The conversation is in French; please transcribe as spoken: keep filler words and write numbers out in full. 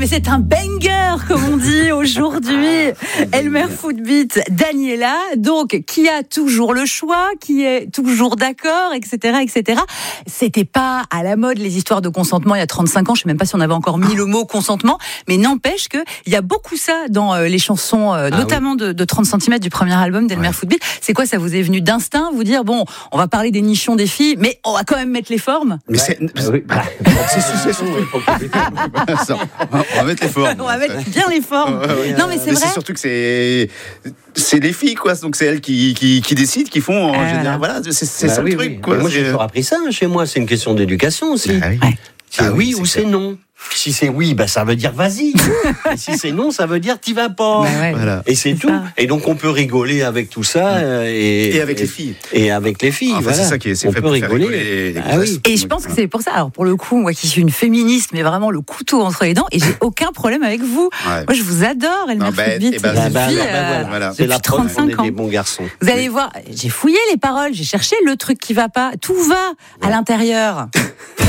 mais c'est un banger, comme on dit aujourd'hui. Elmer Footbeat, Daniela, donc, qui a toujours le choix, qui est toujours d'accord, et cetera, et cetera. C'était pas à la mode, les histoires de consentement, il y a trente-cinq ans. Je sais même pas si on avait encore mis le mot consentement, mais n'empêche que il y a beaucoup ça dans euh, les chansons, euh, ah, notamment oui. de, de trente centimètres du premier album d'Elmer ouais. Footbeat. C'est quoi, ça vous est venu d'instinct, vous dire, bon, on va parler des nichons des filles, mais on va quand même mettre les formes? Mais c'est, ah, oui. bah, c'est, c'est, c'est, on va mettre les formes. On va mettre bien les formes. Ouais, ouais, non, mais c'est mais vrai. C'est surtout que c'est, c'est les filles, quoi. Donc c'est elles qui, qui, qui décident, qui font. En ah, général, voilà. voilà, c'est, c'est bah, ça oui, le truc. Oui. Quoi. Moi, j'ai toujours appris ça chez moi. C'est une question d'éducation aussi. Ah, oui. Ouais. C'est ah, oui, oui ou c'est c'est non. Si c'est oui, bah ça veut dire vas-y. Et si c'est non, ça veut dire t'y vas pas. Bah ouais, voilà. Et c'est, c'est tout. Ça. Et donc on peut rigoler avec tout ça et, et avec et, les filles. Et avec les filles. Enfin, voilà. C'est ça qui est. C'est on fait peut pour rigoler. Faire rigoler les, ah, oui. Et je pense que c'est pour ça. Alors pour le coup, moi qui suis une féministe, mais vraiment le couteau entre les dents, et j'ai aucun problème avec vous. Ouais. Moi je vous adore, Elmer Footbeat. Bah, bah, bah, depuis, bah, euh, voilà. C'est la preuve qu'on est des bons garçons. Vous allez voir, j'ai fouillé les paroles, j'ai cherché le truc qui va pas. Tout va à l'intérieur.